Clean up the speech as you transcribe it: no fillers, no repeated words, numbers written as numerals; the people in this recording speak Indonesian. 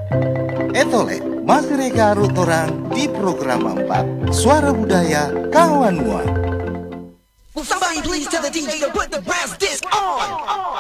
Etole, masih reka orang di program 4 Suara Budaya Kawan Mua. Will somebody please tell the DJ to put the brass disc on?